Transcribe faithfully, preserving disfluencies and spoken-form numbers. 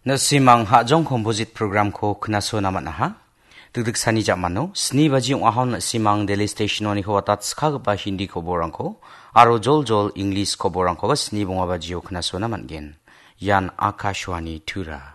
Nasimang hajong composite program ko knaso naman ha. Tugdug sani jamano sni baji ahon nasimang daily station ni howatat skagpa hindi ko borang ko aro jol jol English ko borang ko sni bunga baji knaso naman gen. Yan Akashwani Tura.